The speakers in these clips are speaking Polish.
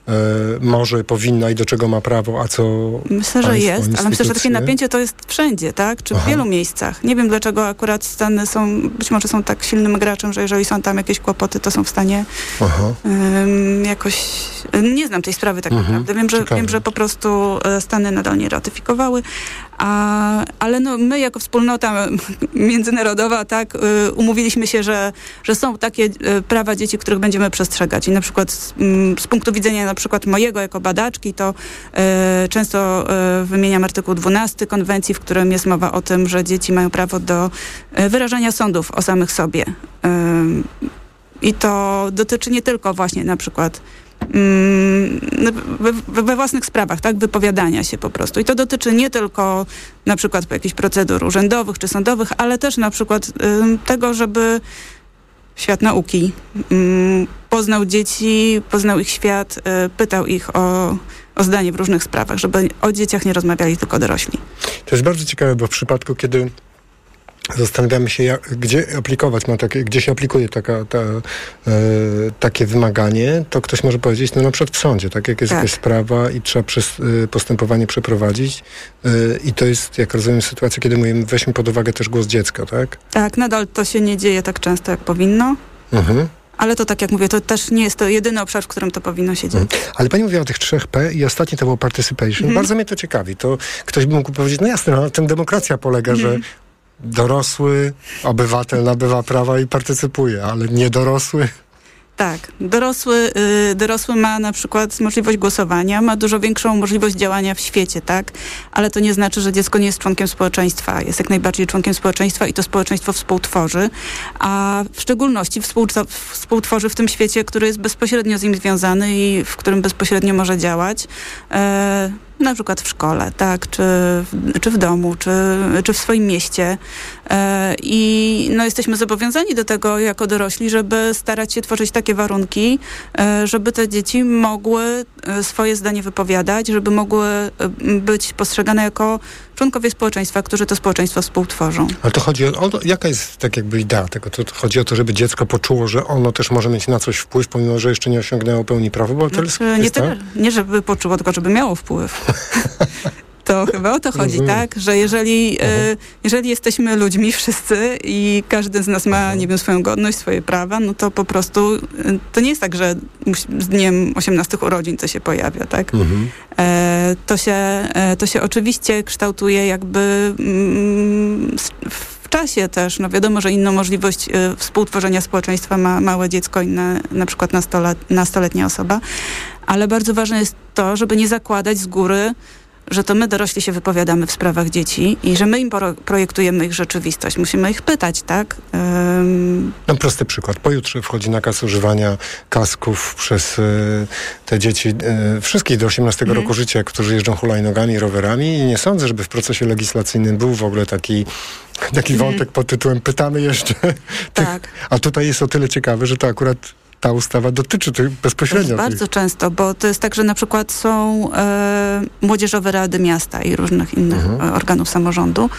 może, powinna i do czego ma prawo, a co myślę, że jest, ale myślę, że takie napięcie to jest wszędzie, tak? Czy w wielu miejscach. Nie wiem, dlaczego akurat Stany być może są tak silnym graczem, że jeżeli są tam jakieś kłopoty, to są w stanie jakoś... Nie znam tej sprawy tak naprawdę. Wiem, że po prostu Stany nadal nie ratyfikowały, ale no, my jako wspólnota międzynarodowa, tak, umówiliśmy się, że są takie prawa dzieci, których będziemy przestrzegać. I na przykład z punktu widzenia na przykład mojego jako badaczki, to często wymieniam artykuł 12 konwencji, w którym jest mowa o tym, że dzieci mają prawo do wyrażania sądów o samych sobie. I to dotyczy nie tylko właśnie na przykład we własnych sprawach, tak, wypowiadania się po prostu. I to dotyczy nie tylko na przykład jakichś procedur urzędowych czy sądowych, ale też na przykład tego, żeby świat nauki poznał dzieci, poznał ich świat, pytał ich o zdanie w różnych sprawach, żeby o dzieciach nie rozmawiali tylko dorośli. To jest bardzo ciekawe, bo w przypadku, kiedy zastanawiamy się, gdzie aplikować, gdzie się aplikuje takie wymaganie, to ktoś może powiedzieć, no na przykład w sądzie, tak? Jak jest jakaś sprawa i trzeba postępowanie przeprowadzić i to jest, jak rozumiem, sytuacja, kiedy mówimy, weźmy pod uwagę też głos dziecka, tak? Tak, nadal to się nie dzieje tak często, jak powinno. Ale to tak jak mówię, to też nie jest to jedyny obszar, w którym to powinno się dziać. Ale pani mówiła o tych 3 P i ostatnie to było participation. Bardzo mnie to ciekawi. To ktoś by mógł powiedzieć, no jasne, na tym demokracja polega, że dorosły obywatel nabywa prawa i partycypuje, ale niedorosły... Tak, dorosły ma na przykład możliwość głosowania, ma dużo większą możliwość działania w świecie, tak? Ale to nie znaczy, że dziecko nie jest członkiem społeczeństwa. Jest jak najbardziej członkiem społeczeństwa i to społeczeństwo współtworzy, a w szczególności współtworzy w tym świecie, który jest bezpośrednio z nim związany i w którym bezpośrednio może działać. Na przykład w szkole, tak, czy w domu, czy w swoim mieście. I no, jesteśmy zobowiązani do tego jako dorośli, żeby starać się tworzyć takie warunki, żeby te dzieci mogły swoje zdanie wypowiadać, żeby mogły być postrzegane jako członkowie społeczeństwa, którzy to społeczeństwo współtworzą. Ale to chodzi o jaka jest tak jakby idea tego? To chodzi o to, żeby dziecko poczuło, że ono też może mieć na coś wpływ, pomimo że jeszcze nie osiągnęło pełni praw. Nie żeby poczuło, tylko żeby miało wpływ. To chyba o to chodzi, tak? Że jeżeli jesteśmy ludźmi wszyscy i każdy z nas ma, nie wiem, swoją godność, swoje prawa, no to po prostu to nie jest tak, że z dniem 18 urodzin to się pojawia, tak? To się oczywiście kształtuje jakby w czasie też. No wiadomo, że inną możliwość współtworzenia społeczeństwa ma małe dziecko, inne na przykład nastoletnia osoba, ale bardzo ważne jest to, żeby nie zakładać z góry, że to my dorośli się wypowiadamy w sprawach dzieci i że my im projektujemy ich rzeczywistość. Musimy ich pytać, tak? No prosty przykład. Pojutrze wchodzi nakaz używania kasków przez te dzieci, wszystkich do 18 roku życia, którzy jeżdżą hulajnogami, rowerami i nie sądzę, żeby w procesie legislacyjnym był w ogóle taki wątek pod tytułem pytamy jeszcze tych. A tutaj jest o tyle ciekawe, że to akurat ta ustawa dotyczy tych bezpośrednio. Bardzo często, bo to jest tak, że na przykład są młodzieżowe rady miasta i różnych innych organów samorządu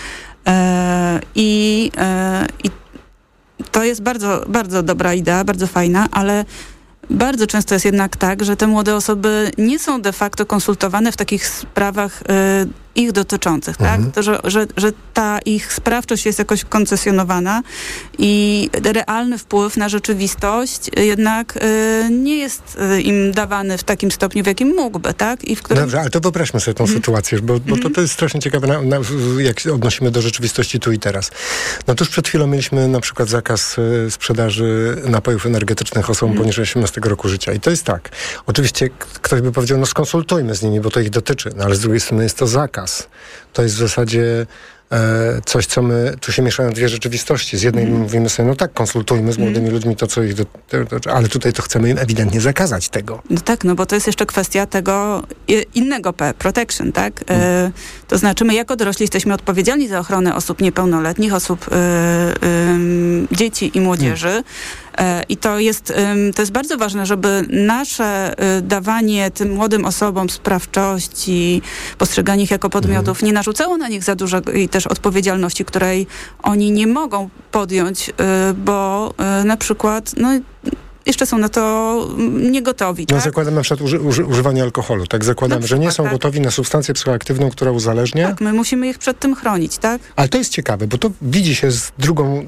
i to jest bardzo, bardzo dobra idea, bardzo fajna, ale bardzo często jest jednak tak, że te młode osoby nie są de facto konsultowane w takich sprawach ich dotyczących, tak? To, że ta ich sprawczość jest jakoś koncesjonowana i realny wpływ na rzeczywistość jednak nie jest im dawany w takim stopniu, w jakim mógłby, tak? I w którym... Dobrze, ale to wyobraźmy sobie tą sytuację, bo to jest strasznie ciekawe, jak odnosimy do rzeczywistości tu i teraz. No tuż przed chwilą mieliśmy na przykład zakaz sprzedaży napojów energetycznych osobom poniżej 18 roku życia. I to jest tak. Oczywiście ktoś by powiedział, no skonsultujmy z nimi, bo to ich dotyczy, no ale z drugiej strony jest to zakaz. To jest w zasadzie coś, co tu się mieszają dwie rzeczywistości. Z jednej mówimy sobie, no tak, konsultujmy z młodymi ludźmi to, co ich ale tutaj to chcemy im ewidentnie zakazać tego. No tak, no bo to jest jeszcze kwestia tego innego P, protection, tak? To znaczy my jako dorośli jesteśmy odpowiedzialni za ochronę osób niepełnoletnich, osób, dzieci i młodzieży. I to jest bardzo ważne, żeby nasze dawanie tym młodym osobom sprawczości, postrzeganie ich jako podmiotów nie narzucało na nich za dużo i też odpowiedzialności, której oni nie mogą podjąć, bo na przykład jeszcze są na to niegotowi. No tak? zakładam na przykład używanie alkoholu, tak? Zakładam, że nie są gotowi na substancję psychoaktywną, która uzależnia. Tak, my musimy ich przed tym chronić, tak? Ale to jest ciekawe, bo to widzi się z drugą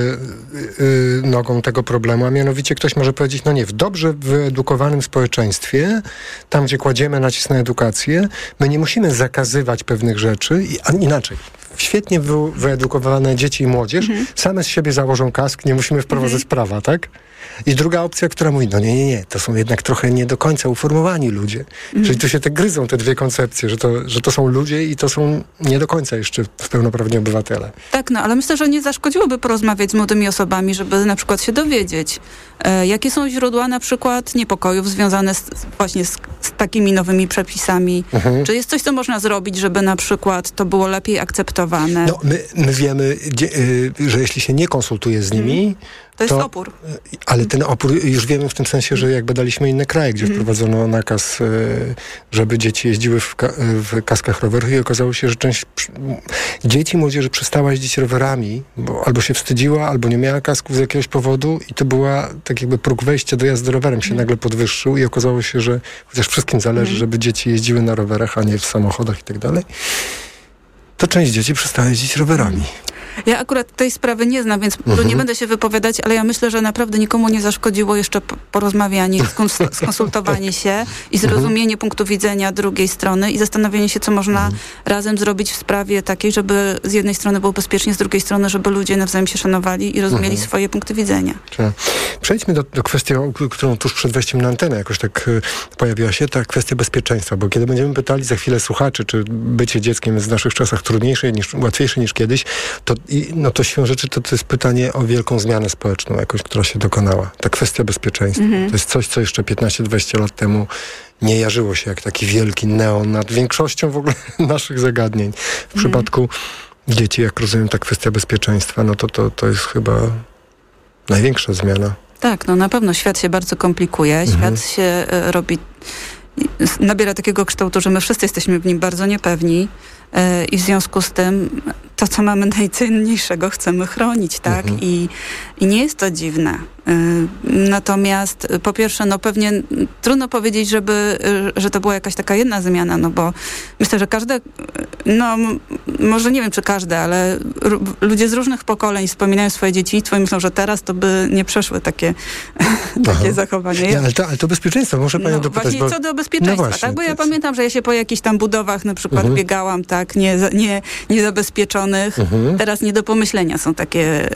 nogą tego problemu, a mianowicie ktoś może powiedzieć, no nie, w dobrze wyedukowanym społeczeństwie, tam gdzie kładziemy nacisk na edukację, my nie musimy zakazywać pewnych rzeczy, a inaczej. Świetnie wyedukowane dzieci i młodzież same z siebie założą kask, nie musimy wprowadzać prawa, tak? I druga opcja, która mówi, no nie, to są jednak trochę nie do końca uformowani ludzie. Czyli tu się gryzą te dwie koncepcje, że to są ludzie i to są nie do końca jeszcze pełnoprawni obywatele. Tak, no ale myślę, że nie zaszkodziłoby porozmawiać z młodymi osobami, żeby na przykład się dowiedzieć, jakie są źródła na przykład niepokojów związane właśnie z takimi nowymi przepisami. Czy jest coś, co można zrobić, żeby na przykład to było lepiej akceptowane? No, my wiemy, że jeśli się nie konsultuje z nimi, to jest opór. Ale ten opór już wiemy w tym sensie, że jak badaliśmy inne kraje, gdzie wprowadzono nakaz, żeby dzieci jeździły w kaskach rowerowych i okazało się, że część dzieci i młodzieży przestała jeździć rowerami, bo albo się wstydziła, albo nie miała kasków z jakiegoś powodu i to była tak jakby próg wejścia do jazdy rowerem się nagle podwyższył i okazało się, że chociaż wszystkim zależy, żeby dzieci jeździły na rowerach, a nie w samochodach i tak dalej, to część dzieci przestała jeździć rowerami. Ja akurat tej sprawy nie znam, więc tu nie będę się wypowiadać, ale ja myślę, że naprawdę nikomu nie zaszkodziło jeszcze porozmawianie, skonsultowanie się i zrozumienie punktu widzenia drugiej strony i zastanowienie się, co można razem zrobić w sprawie takiej, żeby z jednej strony było bezpiecznie, z drugiej strony, żeby ludzie nawzajem się szanowali i rozumieli swoje punkty widzenia. Przejdźmy do kwestii, którą tuż przed wejściem na antenę jakoś tak pojawiła się, ta kwestia bezpieczeństwa, bo kiedy będziemy pytali za chwilę słuchaczy, czy bycie dzieckiem jest w naszych czasach łatwiejsze niż kiedyś, to siłą rzeczy to jest pytanie o wielką zmianę społeczną jakąś, która się dokonała. Ta kwestia bezpieczeństwa. To jest coś, co jeszcze 15-20 lat temu nie jarzyło się jak taki wielki neon nad większością w ogóle naszych zagadnień. W przypadku dzieci, jak rozumiem, ta kwestia bezpieczeństwa, no to jest chyba największa zmiana. Tak, no na pewno świat się bardzo komplikuje. Świat się nabiera takiego kształtu, że my wszyscy jesteśmy w nim bardzo niepewni i w związku z tym to, co mamy najcenniejszego, chcemy chronić, tak? I nie jest to dziwne. Natomiast po pierwsze, no pewnie trudno powiedzieć, że to była jakaś taka jedna zmiana, no bo myślę, że każde, no może nie wiem, czy każde, ale ludzie z różnych pokoleń wspominają swoje dzieciństwo i myślą, że teraz to by nie przeszły takie zachowania. Nie, ale to bezpieczeństwo, muszę panią dopytać. Właśnie co do bezpieczeństwa, właśnie, tak? Bo ja pamiętam, że ja się po jakichś tam budowach na przykład biegałam, tak, niezabezpieczonych. Teraz nie do pomyślenia są takie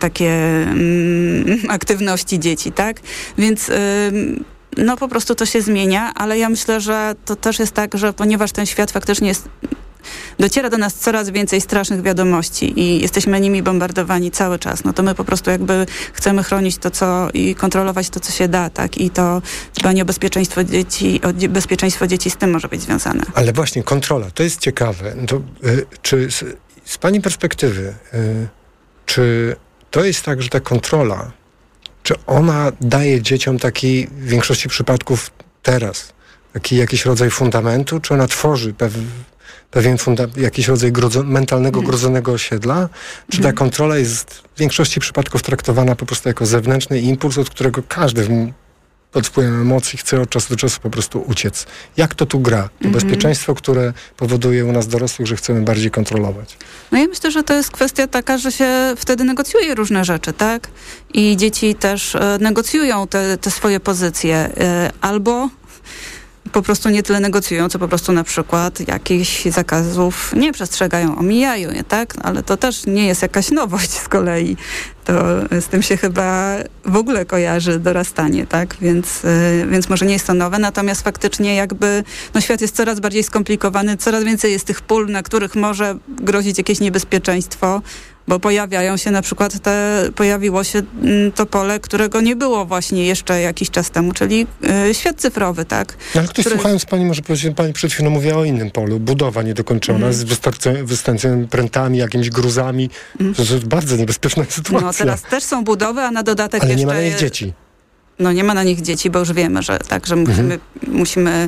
aktywności dzieci, tak? Więc no po prostu to się zmienia, ale ja myślę, że to też jest tak, że ponieważ ten świat faktycznie dociera do nas coraz więcej strasznych wiadomości i jesteśmy nimi bombardowani cały czas, no to my po prostu jakby chcemy chronić to, i kontrolować to, co się da, tak? I to dbanie o bezpieczeństwo dzieci z tym może być związane. Ale właśnie kontrola, to jest ciekawe. To, czy z pani perspektywy, czy to jest tak, że ta kontrola, czy ona daje dzieciom taki w większości przypadków teraz taki jakiś rodzaj fundamentu, czy ona tworzy pewien jakiś rodzaj mentalnego, grodzonego osiedla, czy ta kontrola jest w większości przypadków traktowana po prostu jako zewnętrzny impuls, od którego każdy pod wpływem emocji chce od czasu do czasu po prostu uciec. Jak to tu gra? To bezpieczeństwo, które powoduje u nas dorosłych, że chcemy bardziej kontrolować. No ja myślę, że to jest kwestia taka, że się wtedy negocjuje różne rzeczy, tak? I dzieci też negocjują te swoje pozycje. Albo po prostu nie tyle negocjują, co po prostu na przykład jakichś zakazów nie przestrzegają, omijają je, tak? Ale to też nie jest jakaś nowość z kolei. To z tym się chyba w ogóle kojarzy dorastanie, tak? Więc może nie jest to nowe, natomiast faktycznie jakby świat jest coraz bardziej skomplikowany, coraz więcej jest tych pól, na których może grozić jakieś niebezpieczeństwo, bo pojawiło się to pole, którego nie było właśnie jeszcze jakiś czas temu, czyli świat cyfrowy, tak? Ale ktoś słuchając pani może powiedzieć, pani przed chwilą mówiła o innym polu, budowa niedokończona, z wystającymi prętami, jakimiś gruzami. To jest bardzo niebezpieczna sytuacja. No teraz też są budowy, a na dodatek ale nie ma na nich dzieci. No nie ma na nich dzieci, bo już wiemy, że tak, że musimy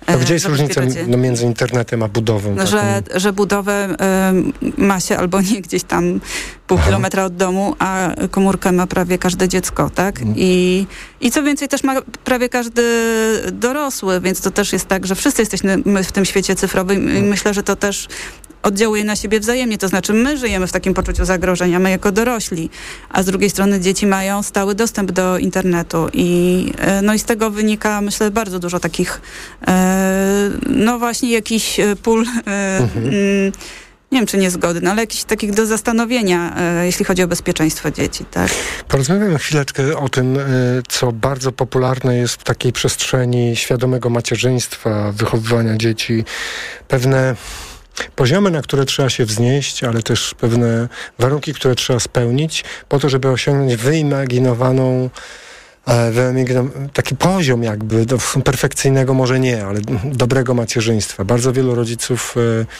To gdzie jest różnica między internetem a budową? Że budowę ma się albo nie gdzieś tam pół kilometra od domu, a komórkę ma prawie każde dziecko, tak? I co więcej też ma prawie każdy dorosły, więc to też jest tak, że wszyscy jesteśmy w tym świecie cyfrowym i myślę, że to też oddziałuje na siebie wzajemnie, to znaczy my żyjemy w takim poczuciu zagrożenia, my jako dorośli, a z drugiej strony dzieci mają stały dostęp do internetu i z tego wynika, myślę, bardzo dużo takich właśnie jakichś pól nie wiem, czy niezgody, ale jakichś takich do zastanowienia, jeśli chodzi o bezpieczeństwo dzieci, tak? Porozmawiamy chwileczkę o tym, co bardzo popularne jest w takiej przestrzeni świadomego macierzyństwa, wychowywania dzieci. Pewne poziomy, na które trzeba się wznieść, ale też pewne warunki, które trzeba spełnić po to, żeby osiągnąć wyimaginowaną taki poziom jakby perfekcyjnego, może nie, ale dobrego macierzyństwa. Bardzo wielu rodziców,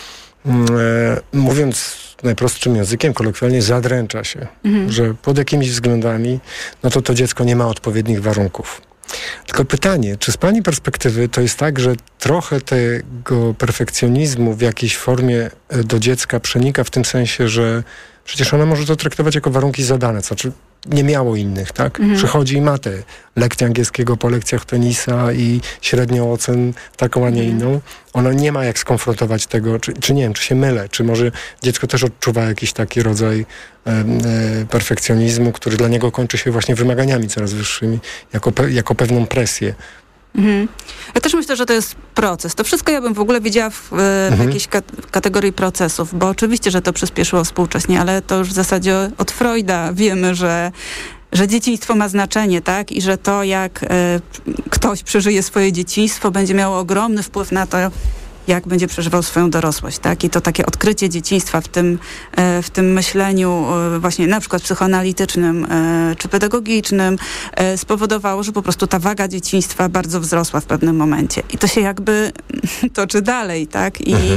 mówiąc najprostszym językiem, kolokwialnie, zadręcza się, że pod jakimiś względami to dziecko nie ma odpowiednich warunków. Tylko pytanie, czy z pani perspektywy to jest tak, że trochę tego perfekcjonizmu w jakiejś formie do dziecka przenika w tym sensie, że przecież ona może to traktować jako warunki zadane, to znaczy nie miało innych, tak? Przychodzi i ma te lekcje angielskiego po lekcjach tenisa i średnią ocen taką, a nie inną. Ona nie ma jak skonfrontować tego, czy nie wiem, czy się mylę, czy może dziecko też odczuwa jakiś taki rodzaj perfekcjonizmu, który dla niego kończy się właśnie wymaganiami coraz wyższymi, jako pewną presję. Ja też myślę, że to jest proces. To wszystko ja bym w ogóle widziała w jakiejś kategorii procesów, bo oczywiście, że to przyspieszyło współcześnie, ale to już w zasadzie od Freuda wiemy, że dzieciństwo ma znaczenie, tak? I że to, jak ktoś przeżyje swoje dzieciństwo, będzie miało ogromny wpływ na to, jak będzie przeżywał swoją dorosłość, tak? I to takie odkrycie dzieciństwa w tym myśleniu właśnie na przykład psychoanalitycznym czy pedagogicznym spowodowało, że po prostu ta waga dzieciństwa bardzo wzrosła w pewnym momencie. I to się jakby toczy dalej, tak?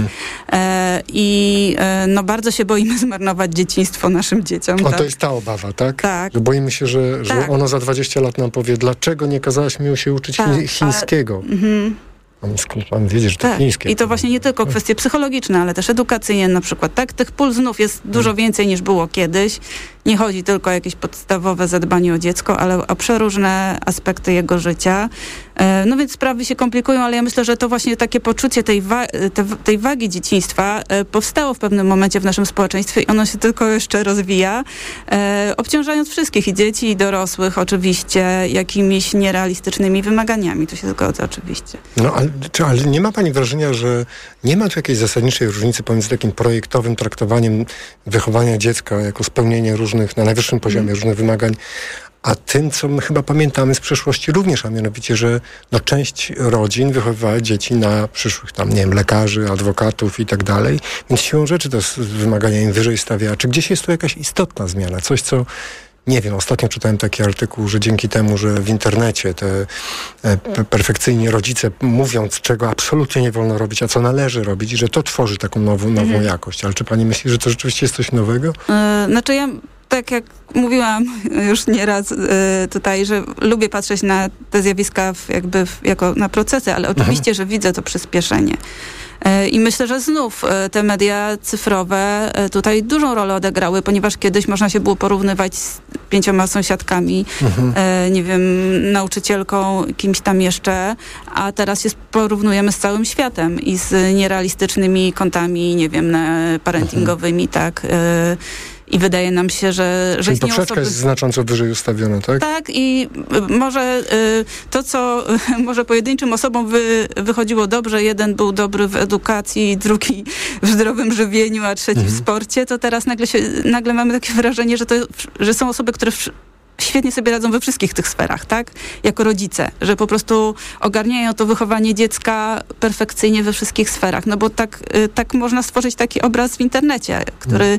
I bardzo się boimy zmarnować dzieciństwo naszym dzieciom. Tak? Tak? To jest ta obawa, tak? Tak. Że boimy się, że ono za 20 lat nam powie, dlaczego nie kazałaś mi się uczyć chińskiego. Skąd pan wiedzieć, że to chińskie? I to właśnie nie tylko kwestie psychologiczne, ale też edukacyjne na przykład. Tak? Tych pól znów jest dużo więcej niż było kiedyś. Nie chodzi tylko o jakieś podstawowe zadbanie o dziecko, ale o przeróżne aspekty jego życia. Więc sprawy się komplikują, ale ja myślę, że to właśnie takie poczucie tej wagi dzieciństwa powstało w pewnym momencie w naszym społeczeństwie i ono się tylko jeszcze rozwija, obciążając wszystkich, i dzieci, i dorosłych oczywiście, jakimiś nierealistycznymi wymaganiami. To się zgodzę oczywiście. Ale nie ma pani wrażenia, że nie ma tu jakiejś zasadniczej różnicy pomiędzy takim projektowym traktowaniem wychowania dziecka jako spełnienie na najwyższym poziomie różnych wymagań, a tym, co my chyba pamiętamy z przeszłości również, a mianowicie, że część rodzin wychowywała dzieci na przyszłych lekarzy, adwokatów i tak dalej, więc siłą rzeczy to wymagania im wyżej stawiała. Czy gdzieś jest tu jakaś istotna zmiana? Coś, co nie wiem, ostatnio czytałem taki artykuł, że dzięki temu, że w internecie te perfekcyjni rodzice mówią, czego absolutnie nie wolno robić, a co należy robić, i że to tworzy taką nową jakość. Ale czy pani myśli, że to rzeczywiście jest coś nowego? Ja tak jak mówiłam już nieraz tutaj, że lubię patrzeć na te zjawiska jako na procesy, ale oczywiście, że widzę to przyspieszenie. I myślę, że znów te media cyfrowe tutaj dużą rolę odegrały, ponieważ kiedyś można się było porównywać z 5 sąsiadkami, nie wiem, nauczycielką, kimś tam jeszcze, a teraz się porównujemy z całym światem i z nierealistycznymi kontami, nie wiem, parentingowymi, tak. I wydaje nam się, że poprzeczka jest znacząco wyżej ustawiona, tak? Tak, i może to, co może pojedynczym osobom wychodziło dobrze, jeden był dobry w edukacji, drugi w zdrowym żywieniu, a trzeci w sporcie, to teraz nagle mamy takie wrażenie, że są osoby, które świetnie sobie radzą we wszystkich tych sferach, tak? Jako rodzice, że po prostu ogarniają to wychowanie dziecka perfekcyjnie we wszystkich sferach, bo tak można stworzyć taki obraz w internecie, który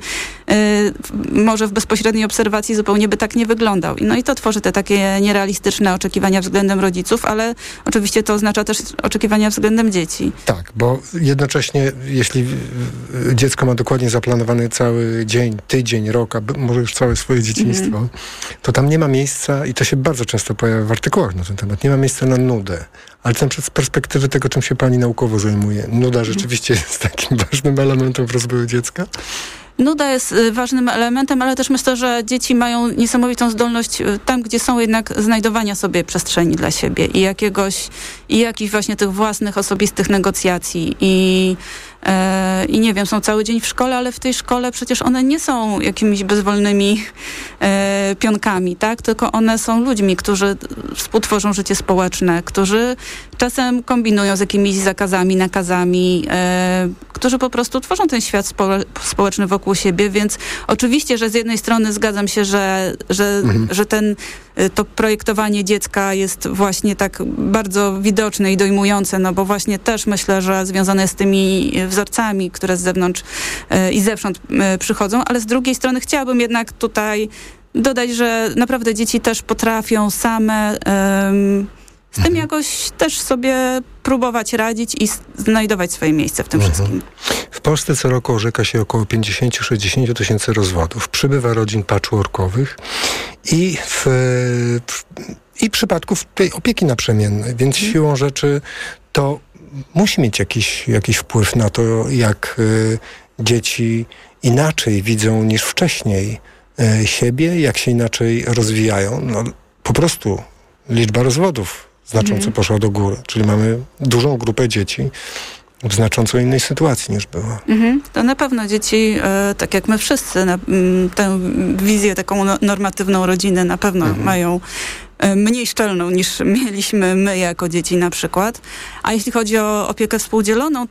może w bezpośredniej obserwacji zupełnie by tak nie wyglądał. I to tworzy te takie nierealistyczne oczekiwania względem rodziców, ale oczywiście to oznacza też oczekiwania względem dzieci. Tak, bo jednocześnie jeśli dziecko ma dokładnie zaplanowany cały dzień, tydzień, rok, może już całe swoje dzieciństwo, to tam nie ma miejsca, i to się bardzo często pojawia w artykułach na ten temat, nie ma miejsca na nudę. Ale z perspektywy tego, czym się pani naukowo zajmuje, nuda rzeczywiście jest takim ważnym elementem w rozwoju dziecka? Nuda jest ważnym elementem, ale też myślę, że dzieci mają niesamowitą zdolność tam, gdzie są, jednak znajdowania sobie przestrzeni dla siebie i jakichś właśnie tych własnych, osobistych negocjacji i nie wiem, są cały dzień w szkole, ale w tej szkole przecież one nie są jakimiś bezwolnymi pionkami, tak? Tylko one są ludźmi, którzy współtworzą życie społeczne, którzy czasem kombinują z jakimiś zakazami, nakazami, którzy po prostu tworzą ten świat społeczny wokół siebie, więc oczywiście, że z jednej strony zgadzam się, że to projektowanie dziecka jest właśnie tak bardzo widoczne i dojmujące, no bo właśnie też myślę, że związane jest z tymi wzorcami, które z zewnątrz i zewsząd przychodzą, ale z drugiej strony chciałabym jednak tutaj dodać, że naprawdę dzieci też potrafią same z tym jakoś też sobie próbować radzić i znajdować swoje miejsce w tym wszystkim. W Polsce co roku orzeka się około 50-60 tysięcy rozwodów. Przybywa rodzin patchworkowych i przypadków tej opieki naprzemiennej, więc siłą rzeczy to musi mieć jakiś wpływ na to, jak dzieci inaczej widzą niż wcześniej siebie, jak się inaczej rozwijają. No, po prostu liczba rozwodów znacząco poszła do góry, czyli mamy dużą grupę dzieci w znacząco innej sytuacji niż była. To na pewno dzieci, tak jak my wszyscy, tę wizję taką normatywną rodziny na pewno mają mniej szczelną niż mieliśmy my jako dzieci na przykład. A jeśli chodzi o opiekę współdzieloną,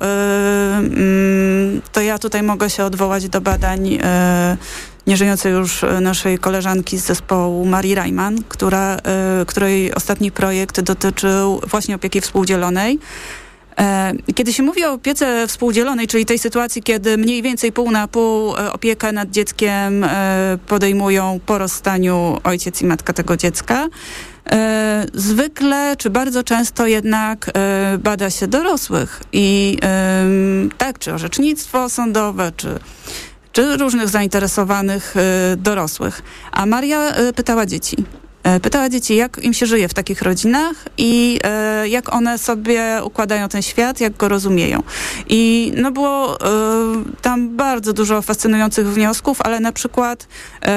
to ja tutaj mogę się odwołać do badań nieżyjącej już naszej koleżanki z zespołu Marii Reimann, której ostatni projekt dotyczył właśnie opieki współdzielonej. Kiedy się mówi o opiece współdzielonej, czyli tej sytuacji, kiedy mniej więcej pół na pół opiekę nad dzieckiem podejmują po rozstaniu ojciec i matka tego dziecka, zwykle czy bardzo często jednak bada się dorosłych i czy orzecznictwo sądowe, czy różnych zainteresowanych dorosłych. A Maria pytała dzieci. Pytała dzieci, jak im się żyje w takich rodzinach i jak one sobie układają ten świat, jak go rozumieją. I było tam bardzo dużo fascynujących wniosków, ale na przykład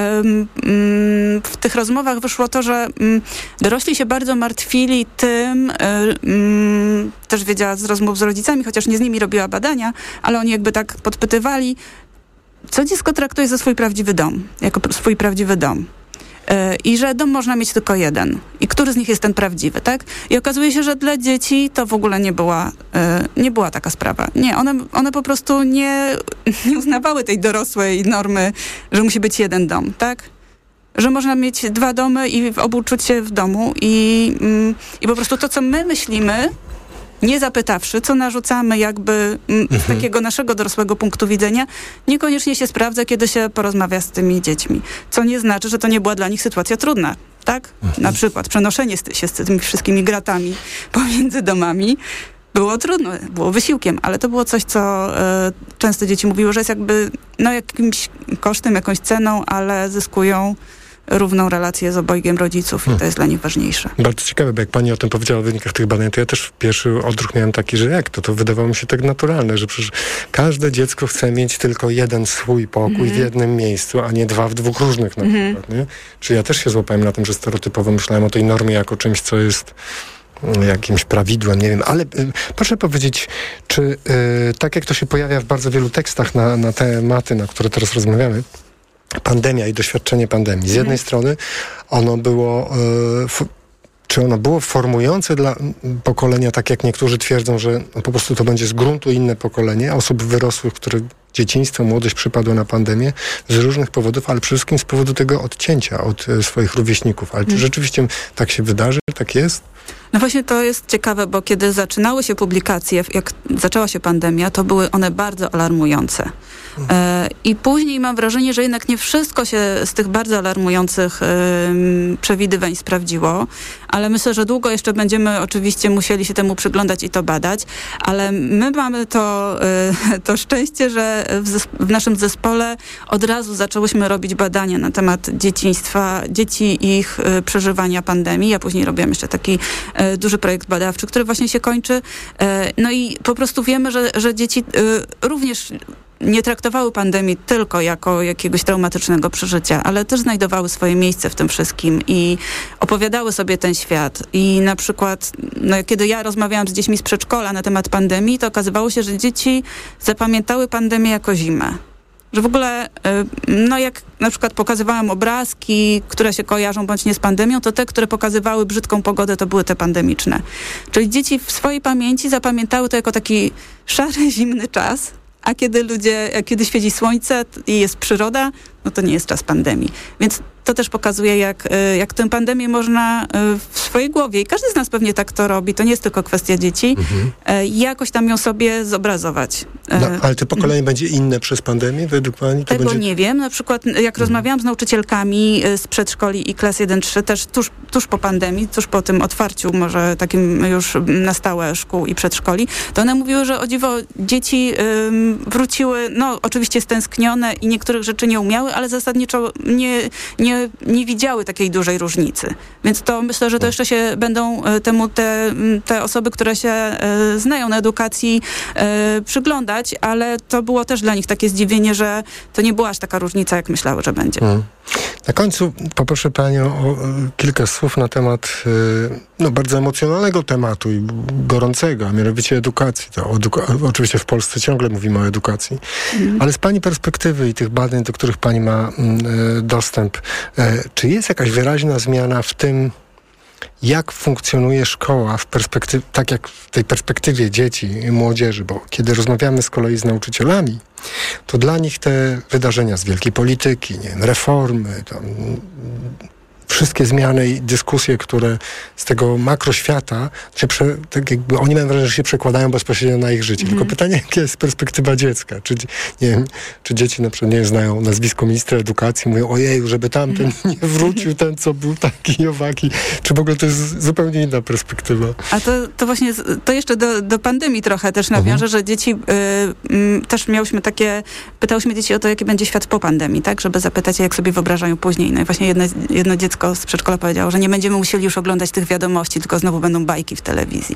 w tych rozmowach wyszło to, że dorośli się bardzo martwili tym, też wiedziała z rozmów z rodzicami, chociaż nie z nimi robiła badania, ale oni jakby tak podpytywali, co dziecko traktuje za swój prawdziwy dom, jako swój prawdziwy dom. I że dom można mieć tylko jeden. I który z nich jest ten prawdziwy, tak? I okazuje się, że dla dzieci to w ogóle nie była taka sprawa. Nie, one po prostu nie uznawały tej dorosłej normy, że musi być jeden dom, tak? Że można mieć 2 domy i w obu czuć się w domu i po prostu to, co my myślimy, nie zapytawszy, co narzucamy jakby z takiego naszego dorosłego punktu widzenia, niekoniecznie się sprawdza, kiedy się porozmawia z tymi dziećmi. Co nie znaczy, że to nie była dla nich sytuacja trudna, tak? Na przykład przenoszenie się z tymi wszystkimi gratami pomiędzy domami było trudne, było wysiłkiem, ale to było coś, co często dzieci mówiły, że jest jakby jakimś kosztem, jakąś ceną, ale zyskują równą relację z obojgiem rodziców i to jest dla nich ważniejsze. Bardzo ciekawe, bo jak pani o tym powiedziała o wynikach tych badań, to ja też pierwszy odruch miałem taki, że jak to wydawało mi się tak naturalne, że przecież każde dziecko chce mieć tylko jeden swój pokój w jednym miejscu, a nie 2 w 2 różnych na przykład, nie? Czy ja też się złapałem na tym, że stereotypowo myślałem o tej normie jako czymś, co jest jakimś prawidłem, nie wiem, ale proszę powiedzieć, czy tak jak to się pojawia w bardzo wielu tekstach na tematy, na które teraz rozmawiamy, pandemia i doświadczenie pandemii. Z jednej strony ono było formujące dla pokolenia, tak jak niektórzy twierdzą, że po prostu to będzie z gruntu inne pokolenie osób wyrosłych, które dzieciństwo, młodość przypadła na pandemię z różnych powodów, ale przede wszystkim z powodu tego odcięcia od swoich rówieśników. Ale czy rzeczywiście tak się wydarzy? Tak jest? No właśnie to jest ciekawe, bo kiedy zaczynały się publikacje, jak zaczęła się pandemia, to były one bardzo alarmujące. I później mam wrażenie, że jednak nie wszystko się z tych bardzo alarmujących przewidywań sprawdziło, ale myślę, że długo jeszcze będziemy oczywiście musieli się temu przyglądać i to badać, ale my mamy to szczęście, że w naszym zespole od razu zaczęłyśmy robić badania na temat dzieciństwa, dzieci i ich przeżywania pandemii. Ja później robiłam jeszcze taki duży projekt badawczy, który właśnie się kończy. No i po prostu wiemy, że dzieci również nie traktowały pandemii tylko jako jakiegoś traumatycznego przeżycia, ale też znajdowały swoje miejsce w tym wszystkim i opowiadały sobie ten świat. I na przykład, kiedy ja rozmawiałam z dziećmi z przedszkola na temat pandemii, to okazywało się, że dzieci zapamiętały pandemię jako zimę. Że w ogóle, jak na przykład pokazywałam obrazki, które się kojarzą bądź nie z pandemią, to te, które pokazywały brzydką pogodę, to były te pandemiczne. Czyli dzieci w swojej pamięci zapamiętały to jako taki szary, zimny czas, a kiedy świeci słońce i jest przyroda, no to nie jest czas pandemii. Więc to też pokazuje, jak tę pandemię można w swojej głowie, i każdy z nas pewnie tak to robi, to nie jest tylko kwestia dzieci, jakoś tam ją sobie zobrazować. Ale to pokolenie będzie inne przez pandemię według pani? Tego nie wiem. Na przykład jak rozmawiałam z nauczycielkami z przedszkoli i klas 1-3, też tuż po pandemii, tuż po tym otwarciu może takim już na stałe szkół i przedszkoli, to one mówiły, że o dziwo dzieci wróciły, oczywiście stęsknione i niektórych rzeczy nie umiały, ale zasadniczo nie widziały takiej dużej różnicy. Więc to myślę, że to jeszcze się będą temu te osoby, które się znają na edukacji, przyglądać, ale to było też dla nich takie zdziwienie, że to nie była aż taka różnica, jak myślały, że będzie. Na końcu poproszę panią o kilka słów na temat bardzo emocjonalnego tematu i gorącego, a mianowicie edukacji. Oczywiście w Polsce ciągle mówimy o edukacji, ale z pani perspektywy i tych badań, do których pani ma dostęp, czy jest jakaś wyraźna zmiana w tym, jak funkcjonuje szkoła tak jak w tej perspektywie dzieci i młodzieży, bo kiedy rozmawiamy z kolei z nauczycielami, to dla nich te wydarzenia z wielkiej polityki, reformy, wszystkie zmiany i dyskusje, które z tego makroświata, tak jakby oni mają wrażenie, że się przekładają bezpośrednio na ich życie. Tylko pytanie, jaka jest perspektywa dziecka? Czy dzieci na przykład nie znają nazwisko ministra edukacji, mówią, ojeju, żeby tamten nie wrócił, ten co był taki i owaki. Czy w ogóle to jest zupełnie inna perspektywa? A to właśnie, to jeszcze do pandemii trochę też nawiążę, że dzieci, też pytałyśmy dzieci o to, jaki będzie świat po pandemii, tak? Żeby zapytać je, jak sobie wyobrażają później. No i właśnie jedno dziecko z przedszkola powiedziało, że nie będziemy musieli już oglądać tych wiadomości, tylko znowu będą bajki w telewizji.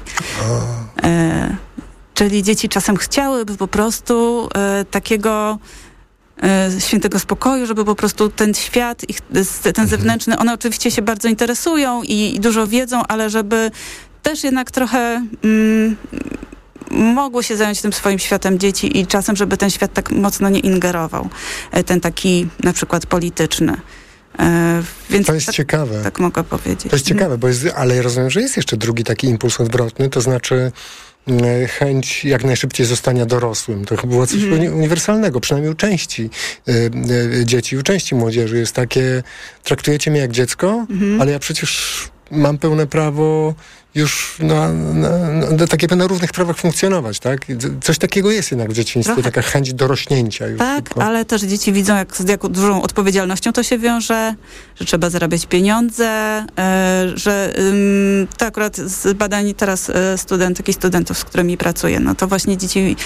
Czyli dzieci czasem chciałyby po prostu takiego świętego spokoju, żeby po prostu ten świat, ten zewnętrzny, one oczywiście się bardzo interesują i dużo wiedzą, ale żeby też jednak trochę mogło się zająć tym swoim światem dzieci i czasem, żeby ten świat tak mocno nie ingerował. Ten taki na przykład polityczny. Więc to jest ciekawe. Tak mogę powiedzieć. To jest ciekawe, ale ja rozumiem, że jest jeszcze drugi taki impuls odwrotny, to znaczy chęć jak najszybciej zostania dorosłym. To chyba było coś uniwersalnego, przynajmniej u części dzieci, u części młodzieży jest takie, traktujecie mnie jak dziecko, ale ja przecież mam pełne prawo już na równych prawach funkcjonować, tak? Coś takiego jest jednak w dzieciństwie, taka chęć dorośnięcia. Już tak, tylko. Ale też dzieci widzą, z jak dużą odpowiedzialnością to się wiąże, że trzeba zarabiać pieniądze, że to akurat z badań teraz studentów, z którymi pracuję, no to właśnie dzieci,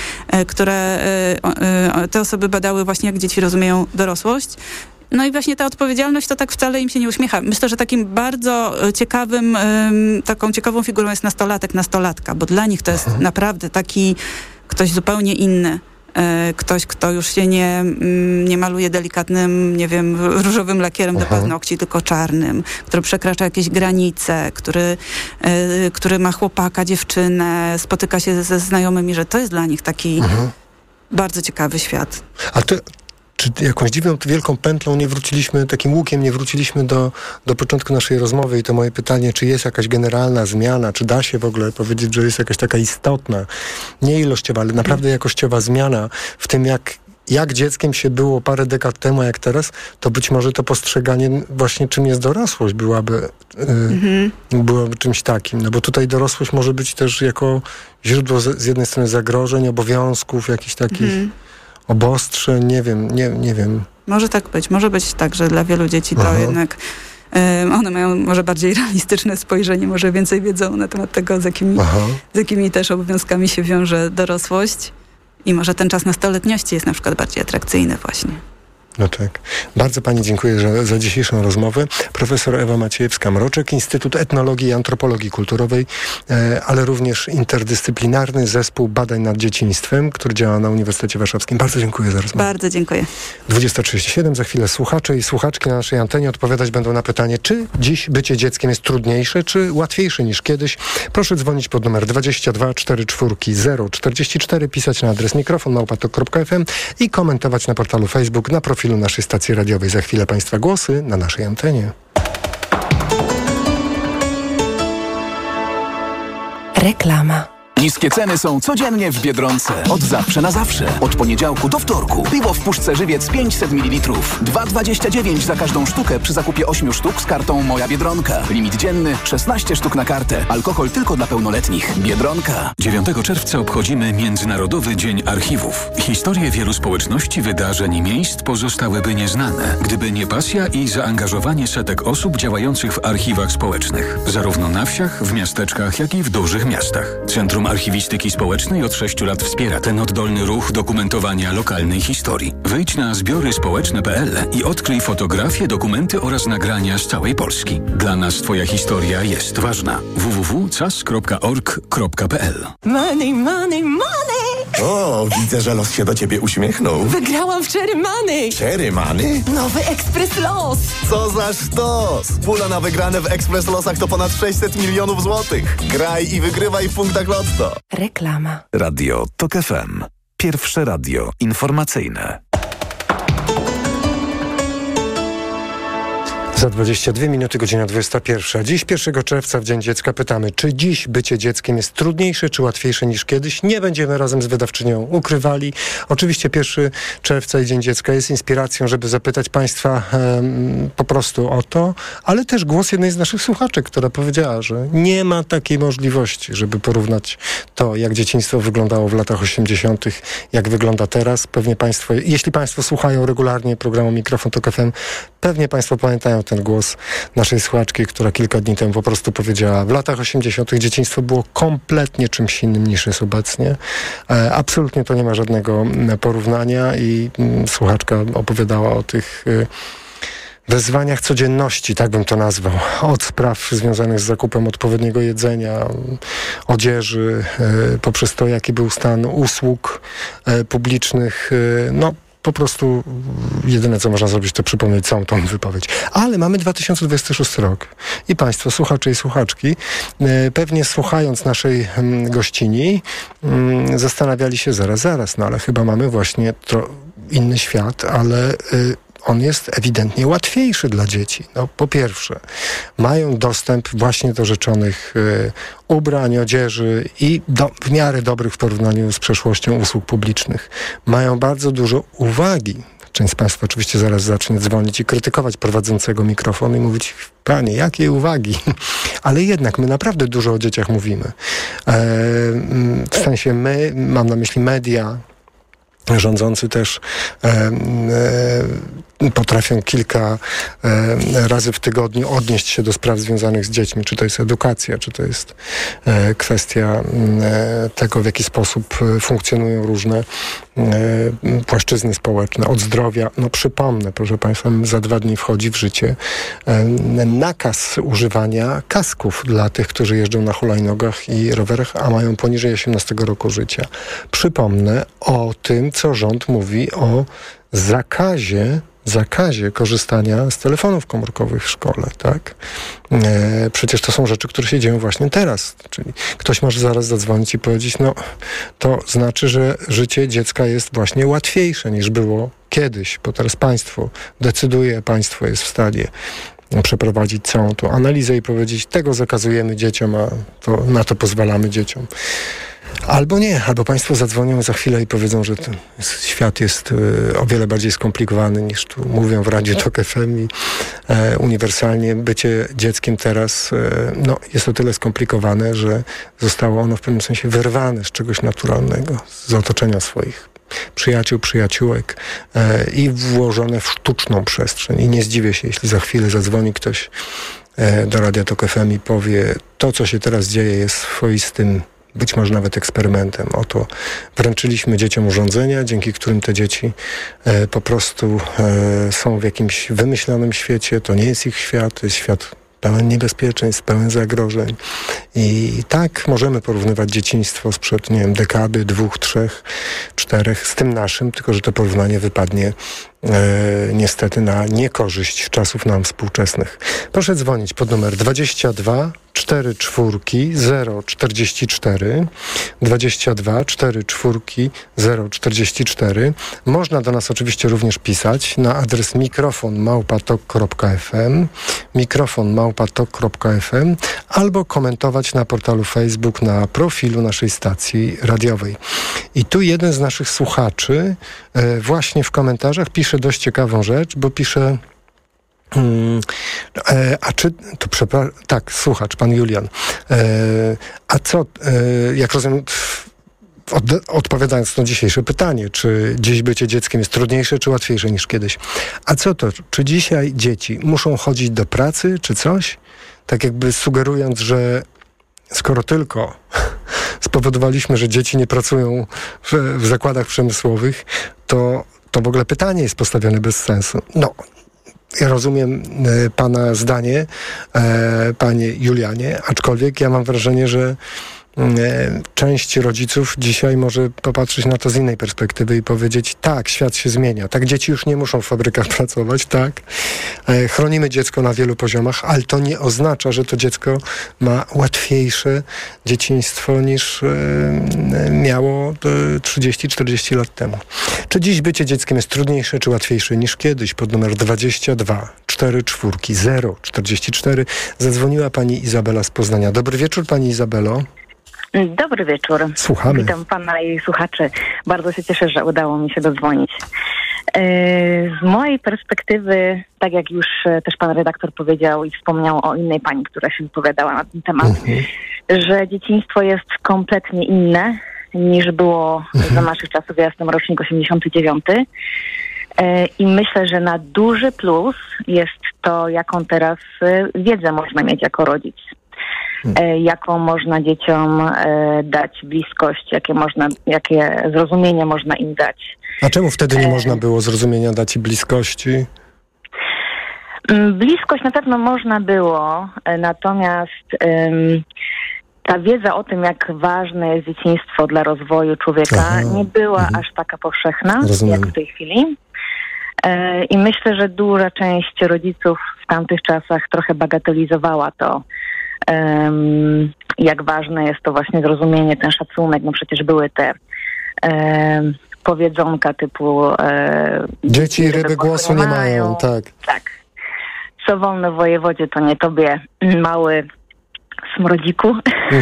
te osoby badały właśnie, jak dzieci rozumieją dorosłość. No i właśnie ta odpowiedzialność to tak wcale im się nie uśmiecha. Myślę, że takim bardzo taką ciekawą figurą jest nastolatka, bo dla nich to jest naprawdę taki ktoś zupełnie inny. Ktoś, kto już się nie maluje delikatnym, nie wiem, różowym lakierem do paznokci, tylko czarnym, który przekracza jakieś granice, który ma chłopaka, dziewczynę, spotyka się ze znajomymi, że to jest dla nich taki bardzo ciekawy świat. Czy jakąś dziwną, wielką pętlą takim łukiem nie wróciliśmy do początku naszej rozmowy i to moje pytanie, czy jest jakaś generalna zmiana, czy da się w ogóle powiedzieć, że jest jakaś taka istotna, nie ilościowa, ale naprawdę jakościowa zmiana w tym, jak dzieckiem się było parę dekad temu, jak teraz, to być może to postrzeganie właśnie czym jest dorosłość byłaby czymś takim. No bo tutaj dorosłość może być też jako źródło z jednej strony zagrożeń, obowiązków, jakichś takich obostrzeń, nie wiem. Może tak być. Może być tak, że dla wielu dzieci to jednak one mają może bardziej realistyczne spojrzenie, może więcej wiedzą na temat tego, z jakimi też obowiązkami się wiąże dorosłość. I może ten czas nastoletniości jest na przykład bardziej atrakcyjny właśnie. No tak. Bardzo pani dziękuję za dzisiejszą rozmowę. Profesor Ewa Maciejewska-Mroczek, Instytut Etnologii i Antropologii Kulturowej, ale również interdyscyplinarny zespół badań nad dzieciństwem, który działa na Uniwersytecie Warszawskim. Bardzo dziękuję za rozmowę. Bardzo dziękuję. 20:37. Za chwilę słuchacze i słuchaczki na naszej antenie odpowiadać będą na pytanie, czy dziś bycie dzieckiem jest trudniejsze, czy łatwiejsze niż kiedyś. Proszę dzwonić pod numer 22 44 044, pisać na adres mikrofon@tok.fm i komentować na portalu Facebook, na profilu naszej stacji radiowej. Za chwilę państwa głosy na naszej antenie. Reklama. Niskie ceny są codziennie w Biedronce. Od zawsze na zawsze. Od poniedziałku do wtorku. Piwo w puszce Żywiec 500 ml. 2,29 za każdą sztukę przy zakupie 8 sztuk z kartą Moja Biedronka. Limit dzienny 16 sztuk na kartę. Alkohol tylko dla pełnoletnich. Biedronka. 9 czerwca obchodzimy Międzynarodowy Dzień Archiwów. Historie wielu społeczności, wydarzeń i miejsc pozostałyby nieznane, gdyby nie pasja i zaangażowanie setek osób działających w archiwach społecznych. Zarówno na wsiach, w miasteczkach, jak i w dużych miastach. Centrum Archiwistyki Społecznej od 6 lat wspiera ten oddolny ruch dokumentowania lokalnej historii. Wejdź na zbioryspołeczne.pl i odkryj fotografie, dokumenty oraz nagrania z całej Polski. Dla nas Twoja historia jest ważna. www.cas.org.pl. Money, money, money! O, widzę, że los się do ciebie uśmiechnął. Wygrałam w Cherry Money! Cherry Money? Nowy Ekspres Los! Co za sztos! Pula na wygrane w Ekspres Losach to ponad 600 milionów złotych. Graj i wygrywaj w punktach Lotto. Reklama. Radio TOK FM. Pierwsze radio informacyjne. Za 22 minuty, godzina 21. Dziś, 1 czerwca, w Dzień Dziecka, pytamy, czy dziś bycie dzieckiem jest trudniejsze, czy łatwiejsze niż kiedyś? Nie będziemy razem z wydawczynią ukrywali. Oczywiście 1 czerwca i Dzień Dziecka jest inspiracją, żeby zapytać państwa po prostu o to, ale też głos jednej z naszych słuchaczek, która powiedziała, że nie ma takiej możliwości, żeby porównać to, jak dzieciństwo wyglądało w latach 80., jak wygląda teraz. Pewnie państwo, jeśli państwo słuchają regularnie programu Mikrofon Tok FM, pewnie państwo pamiętają ten głos naszej słuchaczki, która kilka dni temu po prostu powiedziała, w latach 80. dzieciństwo było kompletnie czymś innym niż jest obecnie. Absolutnie to nie ma żadnego porównania i słuchaczka opowiadała o tych wyzwaniach codzienności, tak bym to nazwał. Od spraw związanych z zakupem odpowiedniego jedzenia, odzieży, poprzez to, jaki był stan usług publicznych, po prostu jedyne, co można zrobić, to przypomnieć całą tą wypowiedź. Ale mamy 2026 rok i państwo, słuchacze i słuchaczki, pewnie słuchając naszej gościni, zastanawiali się zaraz, no ale chyba mamy właśnie inny świat, ale on jest ewidentnie łatwiejszy dla dzieci. No, po pierwsze, mają dostęp właśnie do rzeczonych ubrań, odzieży i w miarę dobrych w porównaniu z przeszłością usług publicznych. Mają bardzo dużo uwagi. Część z państwa oczywiście zaraz zacznie dzwonić i krytykować prowadzącego mikrofon i mówić, panie, jakie uwagi? Ale jednak my naprawdę dużo o dzieciach mówimy. W sensie my, mam na myśli media, rządzący też potrafią kilka razy w tygodniu odnieść się do spraw związanych z dziećmi. Czy to jest edukacja, czy to jest kwestia tego, w jaki sposób funkcjonują różne płaszczyzny społeczne. Od zdrowia, przypomnę, proszę państwa, za 2 dni wchodzi w życie nakaz używania kasków dla tych, którzy jeżdżą na hulajnogach i rowerach, a mają poniżej 18 roku życia. Przypomnę o tym, co rząd mówi o zakazie korzystania z telefonów komórkowych w szkole, tak? Przecież to są rzeczy, które się dzieją właśnie teraz. Czyli ktoś może zaraz zadzwonić i powiedzieć, to znaczy, że życie dziecka jest właśnie łatwiejsze niż było kiedyś, bo teraz państwo decyduje, państwo jest w stanie przeprowadzić całą tą analizę i powiedzieć, tego zakazujemy dzieciom, a na to pozwalamy dzieciom. Albo nie, albo państwo zadzwonią za chwilę i powiedzą, że ten świat jest o wiele bardziej skomplikowany niż tu mówią w Radiu Tok FM i uniwersalnie bycie dzieckiem teraz jest o tyle skomplikowane, że zostało ono w pewnym sensie wyrwane z czegoś naturalnego, z otoczenia swoich przyjaciół, przyjaciółek i włożone w sztuczną przestrzeń. I nie zdziwię się, jeśli za chwilę zadzwoni ktoś do Radia Tok FM i powie, to co się teraz dzieje jest swoistym, być może nawet eksperymentem. Oto wręczyliśmy dzieciom urządzenia, dzięki którym te dzieci po prostu są w jakimś wymyślonym świecie. To nie jest ich świat, to jest świat pełen niebezpieczeństw, pełen zagrożeń. I tak możemy porównywać dzieciństwo sprzed, nie wiem, dekady, 2, 3, 4 z tym naszym, tylko że to porównanie wypadnie niestety na niekorzyść czasów nam współczesnych. Proszę dzwonić pod numer 22 44 044 22 44 044. Można do nas oczywiście również pisać na adres mikrofon@tok.fm mikrofon@tok.fm albo komentować na portalu Facebook na profilu naszej stacji radiowej. I tu jeden z naszych słuchaczy właśnie w komentarzach pisze dość ciekawą rzecz, bo pisze słuchacz, pan Julian. A co, jak rozumiem, odpowiadając na dzisiejsze pytanie, czy dziś bycie dzieckiem jest trudniejsze, czy łatwiejsze niż kiedyś? A co to? Czy dzisiaj dzieci muszą chodzić do pracy, czy coś? Tak jakby sugerując, że skoro tylko spowodowaliśmy, że dzieci nie pracują w zakładach przemysłowych, to w ogóle pytanie jest postawione bez sensu. Ja rozumiem pana zdanie, panie Julianie, aczkolwiek ja mam wrażenie, że część rodziców dzisiaj może popatrzeć na to z innej perspektywy i powiedzieć, tak, świat się zmienia, tak, dzieci już nie muszą w fabrykach pracować, tak, chronimy dziecko na wielu poziomach, ale to nie oznacza, że to dziecko ma łatwiejsze dzieciństwo niż miało 30-40 lat temu. Czy dziś bycie dzieckiem jest trudniejsze, czy łatwiejsze niż kiedyś? Pod numer 22 44 044 zadzwoniła pani Izabela z Poznania. Dobry wieczór, pani Izabelo. Dobry wieczór. Słuchamy. Witam pana i słuchaczy. Bardzo się cieszę, że udało mi się dodzwonić. Z mojej perspektywy, tak jak już też pan redaktor powiedział i wspomniał o innej pani, która się wypowiadała na ten temat, że dzieciństwo jest kompletnie inne niż było za naszych czasów. Ja jestem rocznik 89. I myślę, że na duży plus jest to, jaką teraz wiedzę można mieć jako rodzic. Jaką można dzieciom dać bliskość, jakie zrozumienie można im dać. A czemu wtedy nie można było zrozumienia dać i bliskości? Bliskość na pewno można było, natomiast ta wiedza o tym, jak ważne jest dzieciństwo dla rozwoju człowieka, nie była aż taka powszechna, jak w tej chwili. I myślę, że duża część rodziców w tamtych czasach trochę bagatelizowała to, jak ważne jest to właśnie zrozumienie, ten szacunek. No przecież były te powiedzonka typu dzieci i ryby głosu nie mają, tak. Tak. Co wolno w wojewodzie, to nie tobie, mały smrodziku.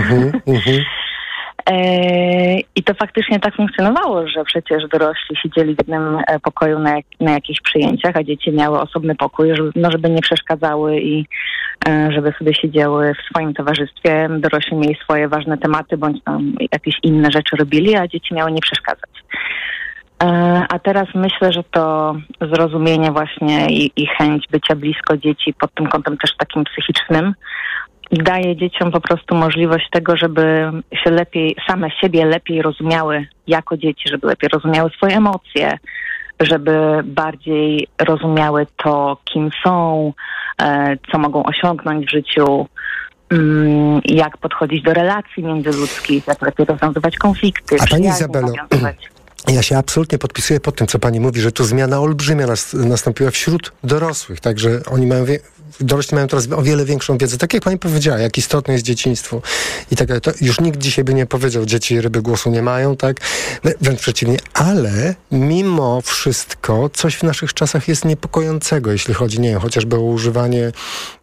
I to faktycznie tak funkcjonowało, że przecież dorośli siedzieli w jednym pokoju na jakichś przyjęciach, a dzieci miały osobny pokój, żeby nie przeszkadzały i żeby sobie siedziały w swoim towarzystwie. Dorośli mieli swoje ważne tematy, bądź tam jakieś inne rzeczy robili, a dzieci miały nie przeszkadzać. A teraz myślę, że to zrozumienie właśnie i chęć bycia blisko dzieci pod tym kątem też takim psychicznym daje dzieciom po prostu możliwość tego, żeby się same siebie lepiej rozumiały jako dzieci, żeby lepiej rozumiały swoje emocje, żeby bardziej rozumiały to, kim są, co mogą osiągnąć w życiu, jak podchodzić do relacji międzyludzkich, jak lepiej rozwiązywać konflikty. A pani Izabelo, ja się absolutnie podpisuję pod tym, co pani mówi, że tu zmiana olbrzymia nastąpiła wśród dorosłych, także dorośli mają teraz o wiele większą wiedzę. Tak jak pani powiedziała, jak istotne jest dzieciństwo. I tak to już nikt dzisiaj by nie powiedział, dzieci i ryby głosu nie mają, tak? Wręcz przeciwnie. Ale mimo wszystko coś w naszych czasach jest niepokojącego, jeśli chodzi, nie wiem, chociażby o używanie